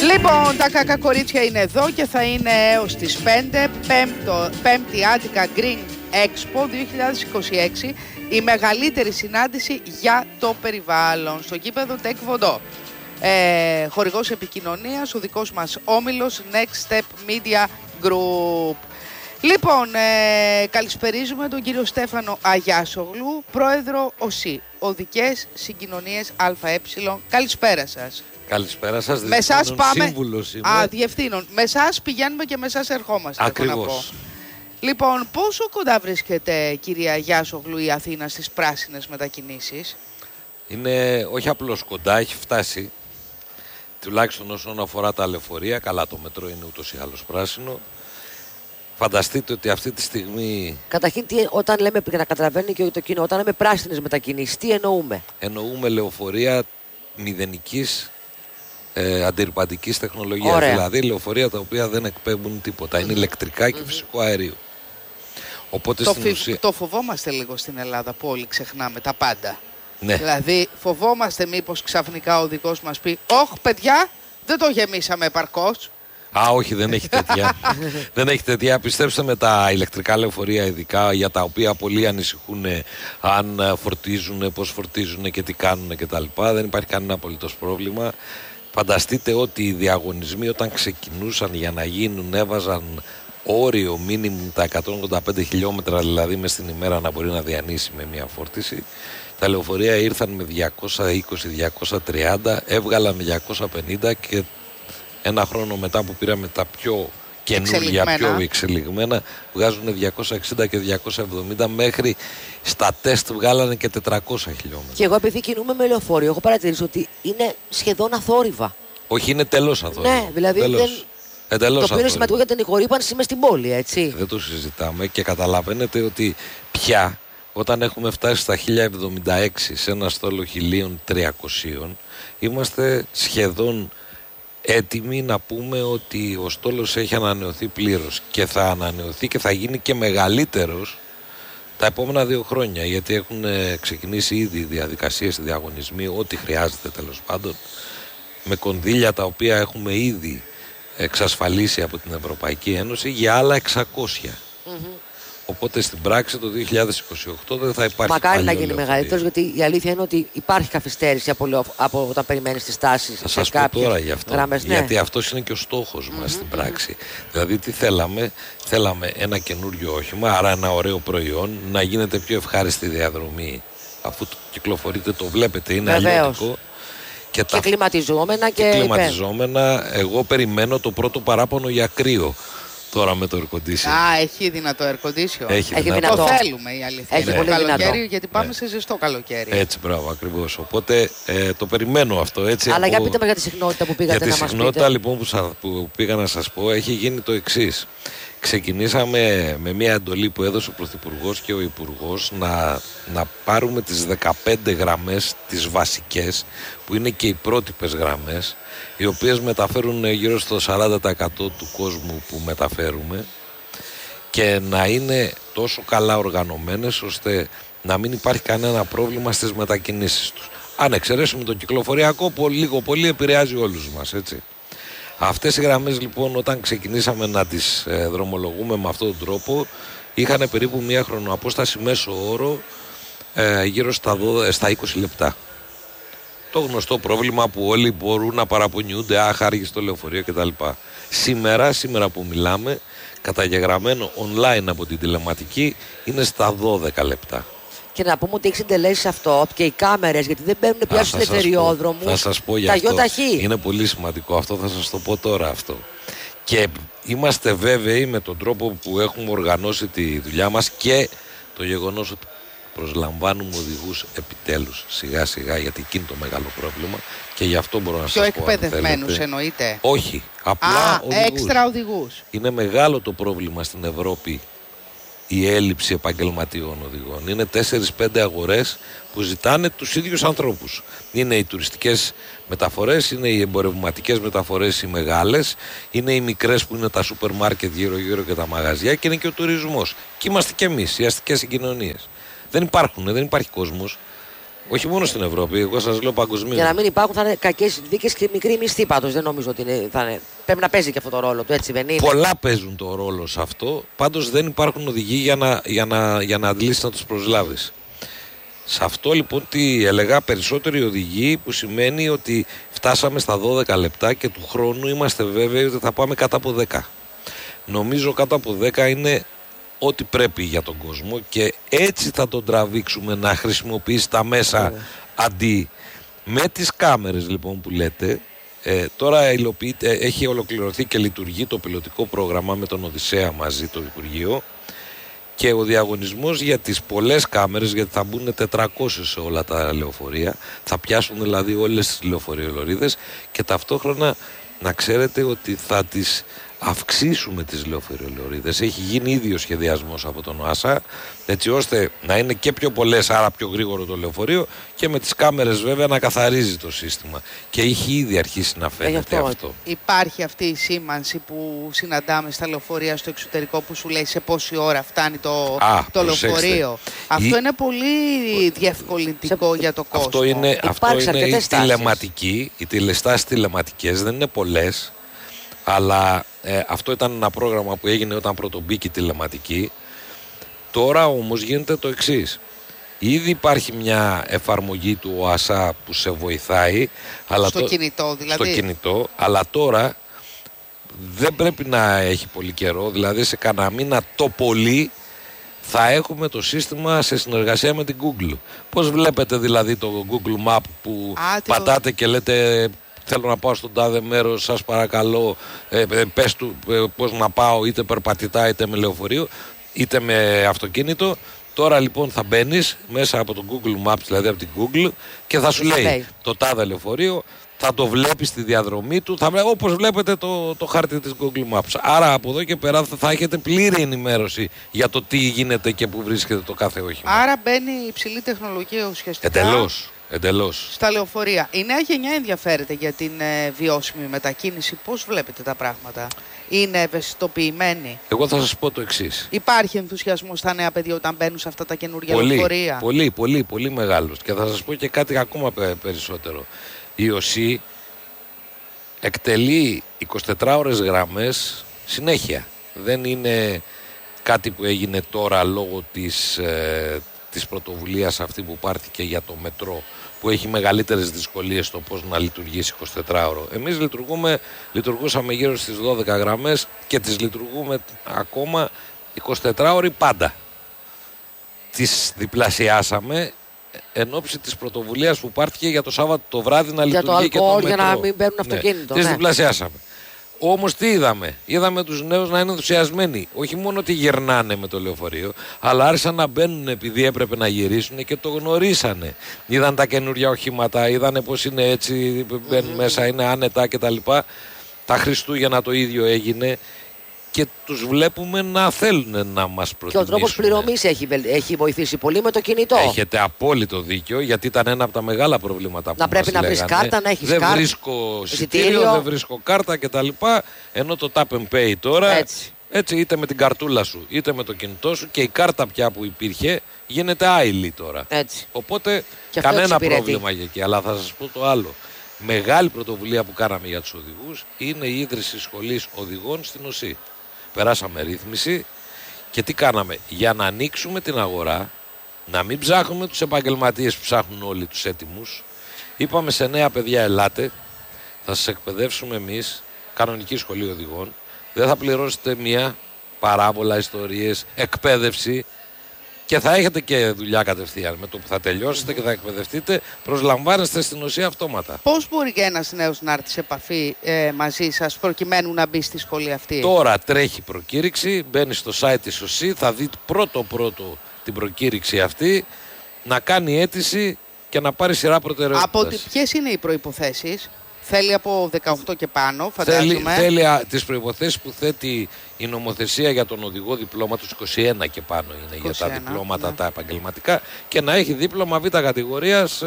Λοιπόν, τα κακά κορίτσια είναι εδώ και θα είναι έως τις 5, πέμπτη Attica Green Expo 2026, η μεγαλύτερη συνάντηση για το περιβάλλον στο γήπεδο Tec Vaudois. Χορηγός επικοινωνίας, ο δικός μας όμιλος Next Step Media Group. Λοιπόν, καλησπερίζουμε τον κύριο Στέφανο Αγιάσογλου, πρόεδρο ΟΣΥ, Οδικές Συγκοινωνίες ΑΕ. Καλησπέρα σας. Καλησπέρα σας, με εσάς πάμε. Σύμβουλος είμαι. Διευθύνων. Με εσάς πηγαίνουμε και με εσάς ερχόμαστε. Ακριβώς. Λοιπόν, πόσο κοντά βρίσκεται, κυρία Αγιάσογλου, η Αθήνα στις πράσινες μετακινήσεις? Είναι όχι απλώς κοντά, έχει φτάσει. Τουλάχιστον όσον αφορά τα λεωφορεία, καλά το μετρό είναι ούτως ή άλλως πράσινο. Φανταστείτε ότι αυτή τη στιγμή... Καταρχήν, όταν λέμε, για να καταλαβαίνει και το κοινό, όταν λέμε πράσινες μετακινήσεις, τι εννοούμε? Εννοούμε λεωφορεία μηδενικής αντιρρυπαντικής τεχνολογίας. Ωραία. Δηλαδή λεωφορεία τα οποία δεν εκπέμπουν τίποτα. Είναι ηλεκτρικά και φυσικό αέριο. Οπότε το φοβόμαστε λίγο στην Ελλάδα που όλοι ξεχνάμε τα πάντα. Ναι. Δηλαδή φοβόμαστε μήπως ξαφνικά ο οδηγός μας πει «Ωχ παιδιά, δεν το γεμίσαμε επαρκώς». Όχι, δεν έχει τέτοια. Δεν έχει τέτοια. Πιστέψτε με, τα ηλεκτρικά λεωφορεία, ειδικά για τα οποία πολλοί ανησυχούν αν φορτίζουν, πώς φορτίζουν και τι κάνουν κτλ. Δεν υπάρχει κανένα απολύτως πρόβλημα. Φανταστείτε ότι οι διαγωνισμοί όταν ξεκινούσαν για να γίνουν έβαζαν όριο μίνιμουμ τα 185 χιλιόμετρα, δηλαδή μες στην ημέρα να μπορεί να διανύσει με μια φόρτιση. Τα λεωφορεία ήρθαν με 220-230, έβγαλαν με 250 και ένα χρόνο μετά που πήραμε τα πιο καινούργια, πιο εξελιγμένα, βγάζουν 260 και 270, μέχρι στα τεστ βγάλανε και 400 χιλιόμετρα. Και εγώ, επειδή κινούμαι με λεωφορείο, έχω παρατηρήσει ότι είναι σχεδόν αθόρυβα. Όχι, είναι τελώς αθόρυβα. Ναι, δηλαδή το οποίο είναι σημαντικό για την ηχορύπανση μες στην πόλη, έτσι. Δεν το συζητάμε και καταλαβαίνετε ότι πια όταν έχουμε φτάσει στα 1076 σε ένα στόλο 1300, είμαστε σχεδόν έτοιμοι να πούμε ότι ο στόλος έχει ανανεωθεί πλήρως και θα ανανεωθεί και θα γίνει και μεγαλύτερος τα επόμενα 2 χρόνια, γιατί έχουν ξεκινήσει ήδη διαδικασίες, διαγωνισμοί, ό,τι χρειάζεται τέλος πάντων, με κονδύλια τα οποία έχουμε ήδη εξασφαλίσει από την Ευρωπαϊκή Ένωση για άλλα 600. Οπότε στην πράξη το 2028 δεν θα υπάρχει. Μακάρι να γίνει μεγαλύτερος, γιατί η αλήθεια είναι ότι υπάρχει καθυστέρηση από όταν περιμένεις τις τάσεις. Θα σας πω τώρα γι' αυτό. Γράμμες, ναι. Γιατί αυτός είναι και ο στόχος μας στην πράξη. Δηλαδή τι θέλαμε? Θέλαμε ένα καινούριο όχημα, άρα ένα ωραίο προϊόν, να γίνεται πιο ευχάριστη διαδρομή. Αφού κυκλοφορείτε, το βλέπετε, είναι αλλιώτικο. Και κλιματιζόμενα και κλιματιζόμενα. Εγώ περιμένω το πρώτο παράπονο για κρύο. Τώρα με το air condition. Έχει δυνατό air condition. Έχει δυνατό. Το θέλουμε, η αλήθεια. Έχει πολύ καλοκαίρι, γιατί πάμε σε ζεστό καλοκαίρι. Έτσι, μπράβο, ακριβώς. Οπότε το περιμένω αυτό. Έτσι, αλλά για πείτε με για τη συχνότητα που πήγατε να μας πείτε. Για τη συχνότητα λοιπόν που πήγα να σας πω, έχει γίνει το εξής. Ξεκινήσαμε με μια εντολή που έδωσε ο Πρωθυπουργός και ο Υπουργός να πάρουμε τις 15 γραμμές, τις βασικές, που είναι και οι πρότυπες γραμμές, οι οποίες μεταφέρουν γύρω στο 40% του κόσμου που μεταφέρουμε, και να είναι τόσο καλά οργανωμένες ώστε να μην υπάρχει κανένα πρόβλημα στις μετακινήσεις τους. Αν εξαιρέσουμε το κυκλοφοριακό που λίγο πολύ επηρεάζει όλους μας, έτσι. Αυτές οι γραμμές λοιπόν, όταν ξεκινήσαμε να τις δρομολογούμε με αυτόν τον τρόπο, είχαν περίπου μια χρονοαπόσταση μέσο όρο γύρω στα 20 λεπτά. Το γνωστό πρόβλημα που όλοι μπορούν να παραπονιούνται, άργησε το λεωφορείο κτλ. Σήμερα που μιλάμε, καταγεγραμμένο online από την τηλεματική, είναι στα 12 λεπτά. Και να πούμε ότι έχει συντελέσει αυτό και οι κάμερες, γιατί δεν μπαίνουν πια στους ελευθεριόδρομους. Θα σας πω για αυτό. Είναι πολύ σημαντικό αυτό, θα σας το πω τώρα αυτό. Και είμαστε βέβαιοι με τον τρόπο που έχουμε οργανώσει τη δουλειά μας και το γεγονός ότι προσλαμβάνουμε οδηγούς επιτέλους σιγά σιγά, γιατί εκεί είναι το μεγάλο πρόβλημα, και γι' αυτό μπορώ να σας πω. Πιο εκπαιδευμένους εννοείται? Όχι, απλά έξτρα οδηγούς. Είναι μεγάλο το πρόβλημα στην Ευρώπη η έλλειψη επαγγελματιών οδηγών. Είναι 4-5 αγορές που ζητάνε τους ίδιους ανθρώπους. Είναι οι τουριστικές μεταφορές, είναι οι εμπορευματικές μεταφορές οι μεγάλες, είναι οι μικρές που είναι τα σούπερ μάρκετ γύρω-γύρω και τα μαγαζιά, και είναι και ο τουρισμός. Και είμαστε και εμείς, οι αστικές συγκοινωνίες. Δεν υπάρχει κόσμος. Όχι μόνο στην Ευρώπη, εγώ σας λέω παγκοσμίως. Για να μην υπάρχουν θα είναι κακές συνθήκες και μικρή μισθή πάντως. Δεν νομίζω ότι πρέπει να παίζει και αυτό το ρόλο του, έτσι δεν είναι? Πολλά παίζουν το ρόλο σε αυτό. Πάντως δεν υπάρχουν οδηγοί για να αντλήσεις να τους προσλάβεις. Σε αυτό λοιπόν τι έλεγα, περισσότεροι οδηγοί, που σημαίνει ότι φτάσαμε στα 12 λεπτά και του χρόνου είμαστε βέβαιοι ότι θα πάμε κάτω από 10. Νομίζω κάτω από 10 είναι ό,τι πρέπει για τον κόσμο και έτσι θα τον τραβήξουμε να χρησιμοποιήσει τα μέσα αντί. Με τις κάμερες λοιπόν που λέτε, τώρα έχει ολοκληρωθεί και λειτουργεί το πιλωτικό πρόγραμμα με τον Οδυσσέα μαζί το Υπουργείο και ο διαγωνισμός για τις πολλές κάμερες, γιατί θα μπουν 400 σε όλα τα λεωφορεία, θα πιάσουν δηλαδή όλες τις λεωφορειολωρίδες και ταυτόχρονα να ξέρετε ότι θα τις αυξήσουμε τις λεωφορειολωρίδες. Έχει γίνει ήδη ο σχεδιασμός από τον ΟΑΣΑ, έτσι ώστε να είναι και πιο πολλές, άρα πιο γρήγορο το λεωφορείο και με τις κάμερες βέβαια να καθαρίζει το σύστημα. Και έχει ήδη αρχίσει να φαίνεται αυτό. Υπάρχει αυτή η σήμανση που συναντάμε στα λεωφορεία στο εξωτερικό που σου λέει σε πόση ώρα φτάνει το λεωφορείο. Αυτό είναι πολύ διευκολυντικό για το κόσμο. Αυτό είναι η τηλεματική. Οι τηλεστάσεις τηλεματικές δεν είναι πολλές. Αλλά αυτό ήταν ένα πρόγραμμα που έγινε όταν πρωτομπήκε η τηλεματική. Τώρα όμως γίνεται το εξής. Ήδη υπάρχει μια εφαρμογή του ΟΑΣΑ που σε βοηθάει. Στο κινητό δηλαδή. Στο κινητό, αλλά τώρα δεν πρέπει να έχει πολύ καιρό. Δηλαδή σε κανένα μήνα το πολύ θα έχουμε το σύστημα σε συνεργασία με την Google. Πώς βλέπετε δηλαδή το Google Map που πατάτε και λέτε... Θέλω να πάω στον τάδε μέρος, σας παρακαλώ, πες του πώς να πάω, είτε περπατητά, είτε με λεωφορείο, είτε με αυτοκίνητο. Τώρα λοιπόν θα μπαίνεις μέσα από το Google Maps, δηλαδή από την Google, και θα σου λέει το τάδε λεωφορείο, θα το βλέπεις στη διαδρομή του, όπως βλέπετε το χάρτη της Google Maps. Άρα από εδώ και πέρα θα έχετε πλήρη ενημέρωση για το τι γίνεται και που βρίσκεται το κάθε όχημα. Άρα μπαίνει υψηλή τεχνολογία ουσιαστικά. Εντελώς. Στα λεωφορεία. Η νέα γενιά ενδιαφέρεται για την βιώσιμη μετακίνηση. Πώς βλέπετε τα πράγματα? Είναι ευαισθητοποιημένοι? Εγώ θα σας πω το εξής. Υπάρχει ενθουσιασμός στα νέα παιδιά όταν μπαίνουν σε αυτά τα καινούργια λεωφορεία? Πολύ μεγάλος. Και θα σας πω και κάτι ακόμα περισσότερο. Η ΟΣΥ εκτελεί 24 ώρες γραμμές συνέχεια. Δεν είναι κάτι που έγινε τώρα λόγω της πρωτοβουλίας αυτή που πάρθηκε για το μετρό, που έχει μεγαλύτερες δυσκολίες στο πώς να λειτουργήσει 24ωρο. Εμείς λειτουργούσαμε γύρω στις 12 γραμμές και τις λειτουργούμε ακόμα 24 ώρες πάντα. Τις διπλασιάσαμε εν ώψη της πρωτοβουλίας που πάρθηκε για το Σάββατο το βράδυ να λειτουργεί και το μετρό. Για να μην παίρνουν αυτοκίνητο. Τις διπλασιάσαμε. Όμως τι είδαμε? Είδαμε τους νέους να είναι ενθουσιασμένοι. Όχι μόνο ότι γυρνάνε με το λεωφορείο, αλλά άρχισαν να μπαίνουν επειδή έπρεπε να γυρίσουν και το γνωρίσανε. Είδαν τα καινούργια οχήματα, είδανε πως είναι έτσι, μπαίνουν μέσα, είναι άνετα κτλ. Τα Χριστούγεννα το ίδιο έγινε. Και τους βλέπουμε να θέλουν να μας προτιμήσουν. Και ο τρόπος πληρωμής έχει βοηθήσει πολύ με το κινητό. Έχετε απόλυτο δίκιο, γιατί ήταν ένα από τα μεγάλα προβλήματα που να πρέπει να βρεις κάρτα, να έχεις κάρτα. Δεν βρίσκω εισιτήριο, δεν βρίσκω κάρτα κτλ. Ενώ το Tap and Pay τώρα, έτσι είτε με την καρτούλα σου είτε με το κινητό σου, και η κάρτα πια που υπήρχε γίνεται άειλη τώρα. Έτσι. Οπότε κανένα πρόβλημα για εκεί. Αλλά θα σας πω το άλλο. Μεγάλη πρωτοβουλία που κάναμε για τους οδηγούς είναι η ίδρυση σχολής οδηγών στην ΟΣΥ. Περάσαμε ρύθμιση και τι κάναμε? Για να ανοίξουμε την αγορά, να μην ψάχνουμε τους επαγγελματίες που ψάχνουν όλοι τους έτοιμους, είπαμε σε νέα παιδιά ελάτε, θα σας εκπαιδεύσουμε εμείς, κανονική σχολή οδηγών, δεν θα πληρώσετε μία, παράβολα, ιστορίες, εκπαίδευση, και θα έχετε και δουλειά κατευθείαν. Με το που θα τελειώσετε και θα εκπαιδευτείτε, προσλαμβάνεστε στην ΟΣΥ αυτόματα. Πώς μπορεί και ένας νέος να έρθει σε επαφή μαζί σας προκειμένου να μπει στη σχολή αυτή? Τώρα τρέχει προκήρυξη, μπαίνει στο site της ΟΣΥ, θα δει πρώτο την προκήρυξη αυτή, να κάνει αίτηση και να πάρει σειρά προτεραιότητας. Ποιες είναι οι προϋποθέσεις? Θέλει από 18 και πάνω, φαντάζομαι. Θέλει τις προϋποθέσεις που θέτει η νομοθεσία για τον οδηγό διπλώμα του 21 και πάνω είναι 21, για τα διπλώματα τα επαγγελματικά, και να έχει δίπλωμα β' κατηγορίας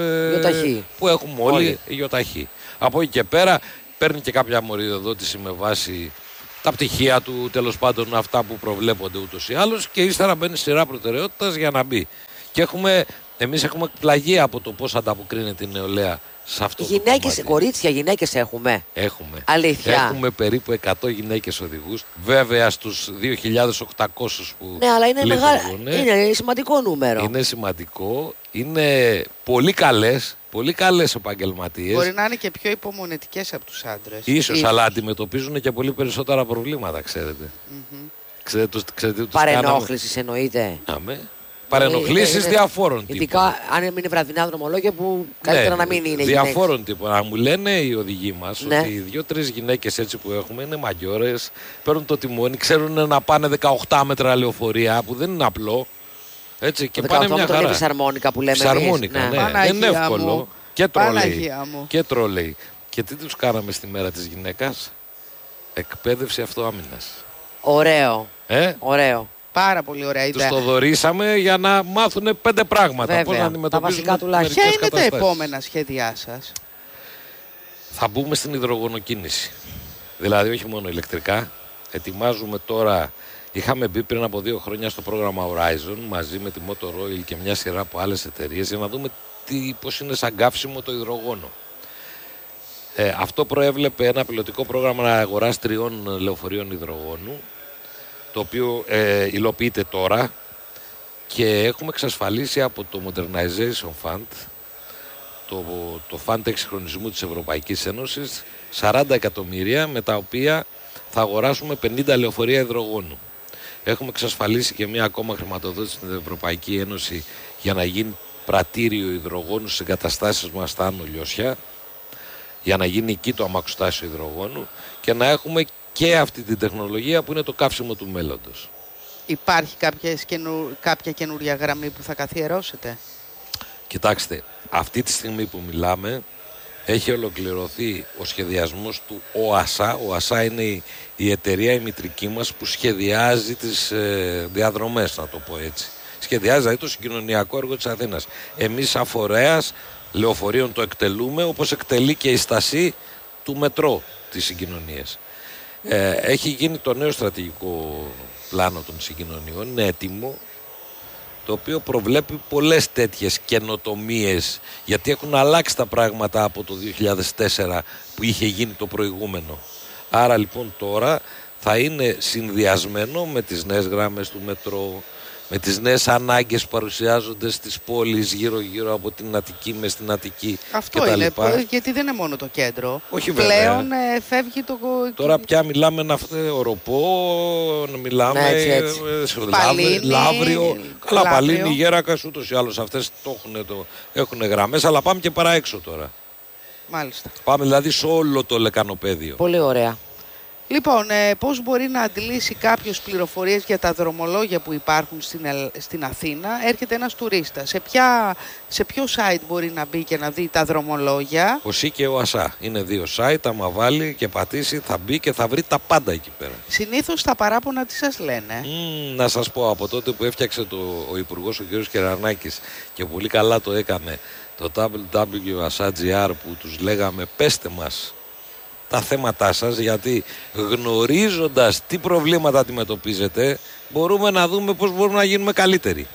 που έχουμε όλοι ΙΟΤΑΧΗ. Από εκεί και πέρα παίρνει και κάποια μοριοδότηση με βάση τα πτυχία του, τέλος πάντων αυτά που προβλέπονται ούτως ή άλλως, και ύστερα μπαίνει σειρά προτεραιότητας για να μπει. Και έχουμε Εμείς έχουμε εκπλαγεί από το πώς ανταποκρίνεται η νεολαία σε αυτό το κομμάτι. Κορίτσια, γυναίκες έχουμε. Έχουμε. Αλήθεια. Έχουμε περίπου 100 γυναίκες οδηγούς. Βέβαια στους 2.800 που Ναι, αλλά είναι λειτουργούν, είναι σημαντικό νούμερο. είναι σημαντικό. Είναι πολύ καλές επαγγελματίες. Μπορεί να είναι και πιο υπομονετικές από τους άντρες. Ίσως, αλλά αντιμετωπίζουν και πολύ περισσότερα προβλήματα, ξέρετε. Ξέρετε τι τους Παρενόχλησης εννοείται. κάναμε. Παρενοχλήσεις διαφόρων τύπων. Ειδικά αν είναι βραδινά δρομολόγια που καλύτερα να μην είναι διαφόρων τύπων. Να μου λένε οι οδηγοί μας Ναι. ότι οι 2-3 γυναίκες έτσι που έχουμε είναι μαγιόρες, παίρνουν το τιμόνι, ξέρουν να πάνε 18 μέτρα λεωφορεία που δεν είναι απλό. Έτσι, και πάνε μια χαρά. Φυσαρμόνικα που λέμε Φυσαρμόνικα, εμείς. ναι. Παναγία Είναι εύκολο. μου. Και τρολέι. Παναγία μου. Και τρολέι. Και τι τους κάναμε στη μέρα της γυναίκας? Εκπαίδευση αυτοάμυνας. Ωραίο. Ωραίο. Πάρα πολύ ωραία Τους ιδέα. το δωρήσαμε για να μάθουν 5 πράγματα. Βέβαια, Πώς να τα αντιμετωπίζουν βασικά τουλάχιστον. Ποια μερικές είναι τα καταστάσεις. επόμενα σχέδιά σας? Θα μπούμε στην υδρογονοκίνηση. Δηλαδή όχι μόνο ηλεκτρικά. Ετοιμάζουμε τώρα. Είχαμε μπει πριν από 2 χρόνια στο πρόγραμμα Horizon μαζί με τη Motor Oil και μια σειρά από άλλες εταιρείες για να δούμε πώς είναι σαν καύσιμο το υδρογόνο. Αυτό προέβλεπε ένα πιλωτικό πρόγραμμα αγοράς 3 λεωφορείων υδρογόνου, το οποίο υλοποιείται τώρα και έχουμε εξασφαλίσει από το Modernization Fund, το Fund εξυγχρονισμού της Ευρωπαϊκής Ένωσης, 40 εκατομμύρια με τα οποία θα αγοράσουμε 50 λεωφορεία υδρογόνου. Έχουμε εξασφαλίσει και μία ακόμα χρηματοδότηση στην Ευρωπαϊκή Ένωση για να γίνει πρατήριο υδρογόνου στις εγκαταστάσεις μας στα Άνω Λιώσια, για να γίνει εκεί το αμαξοστάσιο υδρογόνου και να έχουμε και αυτή την τεχνολογία που είναι το καύσιμο του μέλλοντος. Υπάρχει κάποια καινούρια γραμμή που θα καθιερώσετε? Κοιτάξτε, αυτή τη στιγμή που μιλάμε έχει ολοκληρωθεί ο σχεδιασμός του ΟΑΣΑ. Ο ΟΑΣΑ είναι η εταιρεία η μητρική μας που σχεδιάζει τις διαδρομές, να το πω έτσι. Σχεδιάζει δηλαδή το συγκοινωνιακό έργο της Αθήνας. Εμείς σαν φορέας λεωφορείων το εκτελούμε, όπως εκτελεί και η στασή του μετρό της συγκοινωνίας. Έχει γίνει το νέο στρατηγικό πλάνο των συγκοινωνιών, είναι έτοιμο, το οποίο προβλέπει πολλές τέτοιες καινοτομίες, γιατί έχουν αλλάξει τα πράγματα από το 2004 που είχε γίνει το προηγούμενο. Άρα λοιπόν τώρα θα είναι συνδυασμένο με τις νέες γραμμές του μετρό, με τις νέες ανάγκες που παρουσιάζονται στις πόλεις γύρω-γύρω από την Αττική, μες στην Αττική Αυτό είναι, γιατί δεν είναι μόνο το κέντρο. Όχι πλέον φεύγει το... Τώρα πια μιλάμε Οροπό, μιλάμε Λαύριο, καλά Παλίνη, Γέρακας, ούτως ή άλλως αυτές έχουν γραμμές, αλλά πάμε και παρά έξω τώρα. Μάλιστα. Πάμε δηλαδή σε όλο το λεκανοπέδιο. Πολύ ωραία. Λοιπόν, πώς μπορεί να αντλήσει κάποιος πληροφορίες για τα δρομολόγια που υπάρχουν στην Αθήνα? Έρχεται ένας τουρίστας. Σε ποιο site μπορεί να μπει και να δει τα δρομολόγια? Ο ΣΥ και ο ΑΣΑ. Είναι 2 site, άμα βάλει και πατήσει θα μπει και θα βρει τα πάντα εκεί πέρα. Συνήθως τα παράπονα τι σας λένε? Να σας πω, από τότε που έφτιαξε ο Υπουργός ο κ. Κερανάκης και πολύ καλά το έκανε το www.asa.gr που τους λέγαμε πέστε μας τα θέματά σας, γιατί γνωρίζοντας τι προβλήματα αντιμετωπίζετε μπορούμε να δούμε πώς μπορούμε να γίνουμε καλύτεροι.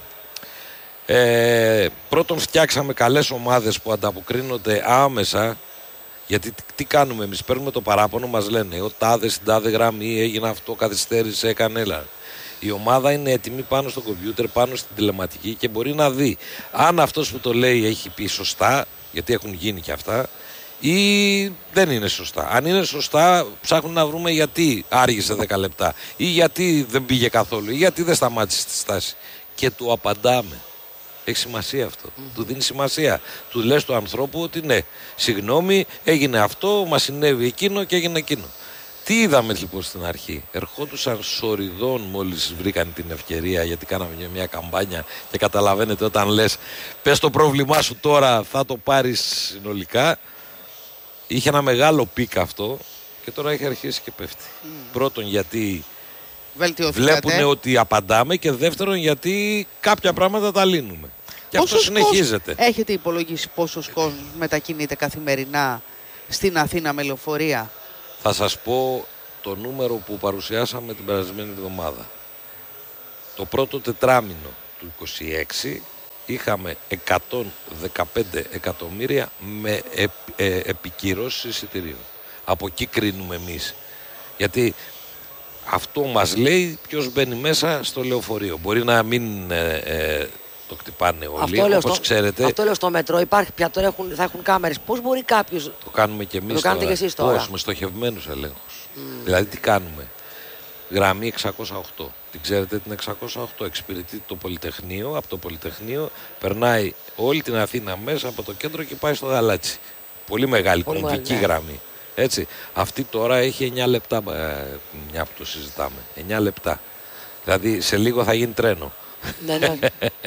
Πρώτον φτιάξαμε καλές ομάδες που ανταποκρίνονται άμεσα, γιατί τι κάνουμε εμείς? Παίρνουμε το παράπονο, μας λένε ο τάδε στην τάδε γραμμή έγινε αυτό, καθυστέρησε, έκανε έλα. Η ομάδα είναι έτοιμη πάνω στο κομπιούτερ, πάνω στην τηλεματική και μπορεί να δει αν αυτός που το λέει έχει πει σωστά, γιατί έχουν γίνει και αυτά, ή δεν είναι σωστά. Αν είναι σωστά, ψάχνουν να βρούμε γιατί άργησε 10 λεπτά ή γιατί δεν πήγε καθόλου ή γιατί δεν σταμάτησε τη στάση. Και του απαντάμε. Έχει σημασία αυτό. Του δίνει σημασία. Του λες του ανθρώπου ότι ναι, συγγνώμη, έγινε αυτό, μας συνέβη εκείνο και έγινε εκείνο. Τι είδαμε λοιπόν στην αρχή? Ερχόντουσαν σοριδών μόλις βρήκαν την ευκαιρία, γιατί κάναμε μια καμπάνια και καταλαβαίνετε όταν λες πες το πρόβλημά σου τώρα, θα το πάρεις συνολικά. Είχε ένα μεγάλο πικ αυτό και τώρα έχει αρχίσει και πέφτει. Πρώτον γιατί βλέπουν ότι απαντάμε και δεύτερον γιατί κάποια πράγματα τα λύνουμε. Και αυτό συνεχίζεται. Έχετε υπολογίσει πόσος κόσμος μετακινείται καθημερινά στην Αθήνα με λεωφορεία? Θα σας πω το νούμερο που παρουσιάσαμε την περασμένη εβδομάδα. Το πρώτο τετράμινο του 26 είχαμε 115 εκατομμύρια με επικυρώσεις εισιτηρίων. Από εκεί κρίνουμε εμείς. Γιατί αυτό μας λέει ποιος μπαίνει μέσα στο λεωφορείο. Μπορεί να μην το κτυπάνε όλοι, όπως ξέρετε. Αυτό λέω στο μετρό. Υπάρχει πια τώρα, θα έχουν κάμερες. Πώς μπορεί κάποιος... Το κάνουμε και εμείς το κάνετε τώρα. Και τώρα. Πώς, με στοχευμένους ελέγχους. Δηλαδή τι κάνουμε. Γραμμή 608. Την ξέρετε την 608. Εξυπηρετεί το Πολυτεχνείο. Από το Πολυτεχνείο περνάει όλη την Αθήνα μέσα από το κέντρο και πάει στο Γαλάτσι. Πολύ μεγάλη κομβική γραμμή. Έτσι. Αυτή τώρα έχει 9 λεπτά μια που το συζητάμε. 9 λεπτά. Δηλαδή σε λίγο θα γίνει τρένο. Ναι.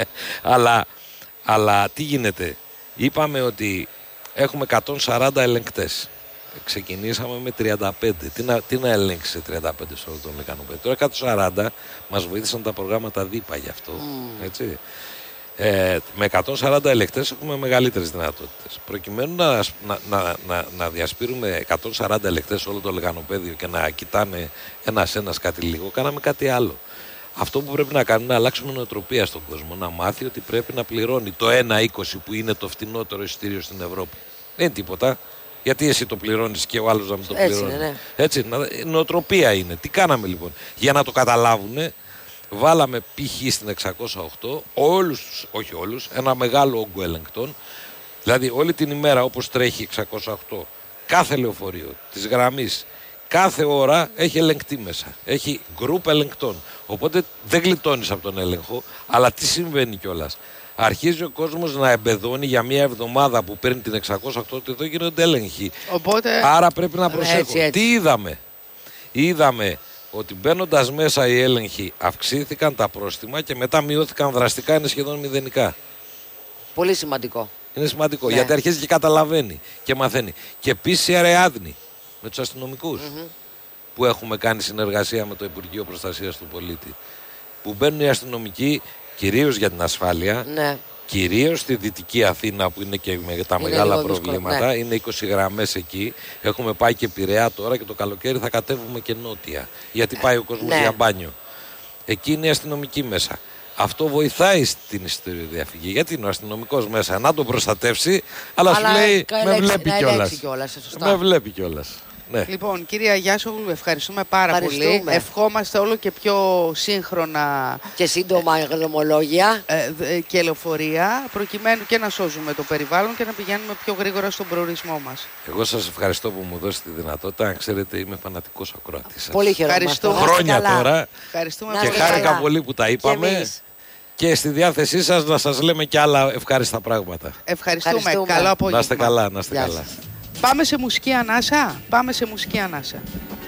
αλλά τι γίνεται. Είπαμε ότι έχουμε 140 ελεγκτές. Ξεκινήσαμε με 35. Τι να ελέγξει σε 35 σε όλο τον λεκανοπέδιο. Τώρα 140 μας βοήθησαν τα προγράμματα ΔΥΠΑ γι' αυτό. Έτσι. Με 140 ελεγκτές έχουμε μεγαλύτερες δυνατότητες. Προκειμένου να διασπείρουμε 140 ελεγκτές σε όλο το λεκανοπέδιο και να κοιτάνε ένας κάτι λίγο, κάναμε κάτι άλλο. Αυτό που πρέπει να κάνουμε είναι να αλλάξουμε νοοτροπία στον κόσμο. Να μάθει ότι πρέπει να πληρώνει το 1,20 που είναι το φτηνότερο εισιτήριο στην Ευρώπη. Δεν είναι τίποτα. Γιατί εσύ το πληρώνεις και ο άλλος να μην το πληρώνει. Ναι. Έτσι, νοοτροπία είναι. Τι κάναμε λοιπόν. Για να το καταλάβουν, βάλαμε π.χ. στην 608 όλους, όχι όλους, ένα μεγάλο όγκο ελεγκτών. Δηλαδή όλη την ημέρα όπως τρέχει 608, κάθε λεωφορείο της γραμμής, κάθε ώρα έχει ελεγκτή μέσα. Έχει γκρουπ ελεγκτών. Οπότε δεν γλιτώνεις από τον έλεγχο, αλλά τι συμβαίνει κιόλας. Αρχίζει ο κόσμος να εμπεδώνει για μια εβδομάδα που παίρνει την 608 ότι εδώ γίνονται έλεγχοι. Οπότε... Άρα πρέπει να προσέχω. Έτσι. Τι είδαμε. Είδαμε ότι μπαίνοντας μέσα οι έλεγχοι αυξήθηκαν τα πρόστιμα και μετά μειώθηκαν δραστικά, είναι σχεδόν μηδενικά. Πολύ σημαντικό. Είναι σημαντικό γιατί αρχίζει και καταλαβαίνει και μαθαίνει. Και επίσης η Αρεάδνη με τους αστυνομικούς που έχουμε κάνει συνεργασία με το Υπουργείο Προστασίας του Πολίτη. Που μπαίνουν οι αστυνομικοί κυρίως για την ασφάλεια, κυρίως στη Δυτική Αθήνα που είναι και με τα μεγάλα προβλήματα. Είναι 20 γραμμές εκεί. Έχουμε πάει και Πειραιά τώρα και το καλοκαίρι θα κατέβουμε και νότια. Γιατί πάει ο κόσμος για μπάνιο. Εκεί είναι οι αστυνομικοί μέσα. Αυτό βοηθάει στην ιστοριοδιαφυγή. Γιατί είναι ο αστυνομικός μέσα να τον προστατεύσει, αλλά σου λέει με βλέπει κιόλας. Με βλέπει κιόλας. Ναι. Λοιπόν, κυρία Γιάσογλου, ευχαριστούμε πάρα πολύ. Ευχόμαστε όλο και πιο σύγχρονα και σύντομα δρομολόγια και λεωφορεία, προκειμένου και να σώζουμε το περιβάλλον και να πηγαίνουμε πιο γρήγορα στον προορισμό μας. Εγώ σας ευχαριστώ που μου δώσετε τη δυνατότητα. Αν ξέρετε, είμαι φανατικός ακροατής σας. Πολύ χαιρόμαστε. Χρόνια τώρα. Ευχαριστούμε και χάρηκα πολύ που τα είπαμε. Και στη διάθεσή σας να σας λέμε και άλλα ευχάριστα πράγματα. Ευχαριστούμε. Καλό απόγευμα. Να είστε καλά, να είστε καλά. Πάμε σε μουσική ανάσα.